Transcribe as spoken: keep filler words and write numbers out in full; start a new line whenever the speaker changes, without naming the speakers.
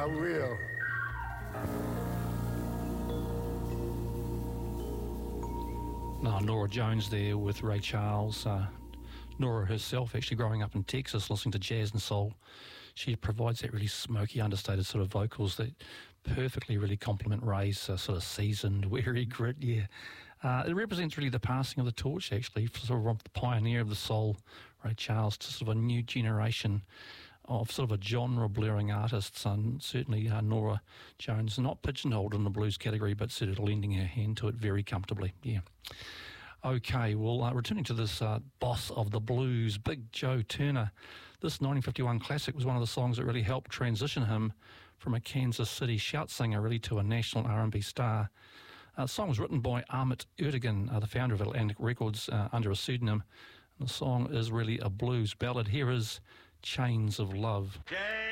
I will.
No, Norah Jones there with Ray Charles. Uh, Norah herself actually growing up in Texas listening to jazz and soul. She provides that really smoky, understated sort of vocals that perfectly really complement Ray's uh, sort of seasoned, weary grit, yeah. Uh, it represents really the passing of the torch, actually, for sort of the pioneer of the soul, Ray Charles, to sort of a new generation of sort of a genre-blurring artists, and certainly uh, Norah Jones, not pigeonholed in the blues category, but sort of lending her hand to it very comfortably, yeah. Okay, well, uh, returning to this uh, boss of the blues, Big Joe Turner, this nineteen fifty-one classic was one of the songs that really helped transition him from a Kansas City shout singer really to a national R and B star. Uh, the song was written by Ahmet Ertegun, uh, the founder of Atlantic Records, uh, under a pseudonym. And the song is really a blues ballad. Here is Chains of Love.
Chains